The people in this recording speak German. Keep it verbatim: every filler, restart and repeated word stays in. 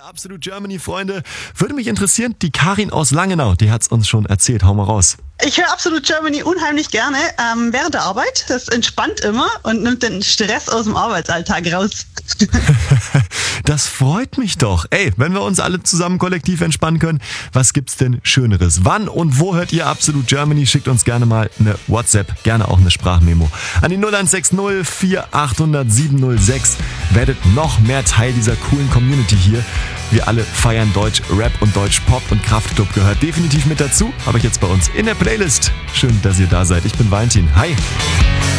Absolut Germany, Freunde. Würde mich interessieren, die Karin aus Langenau, die hat's uns schon erzählt. Hau mal raus. Ich höre Absolut Germany unheimlich gerne ähm, während der Arbeit. Das entspannt immer und nimmt den Stress aus dem Arbeitsalltag raus. Das freut mich doch. Ey, wenn wir uns alle zusammen kollektiv entspannen können, was gibt's denn Schöneres? Wann und wo hört ihr Absolut Germany? Schickt uns gerne mal eine WhatsApp, gerne auch eine Sprachmemo an die null eins sechs null vier acht null null sieben null sechs. Werdet noch mehr Teil dieser coolen Community hier. Wir alle feiern Deutsch Rap und Deutsch Pop und Kraftklub gehört definitiv mit dazu. Habe ich jetzt bei uns in der Playlist. Schön, dass ihr da seid. Ich bin Valentin. Hi.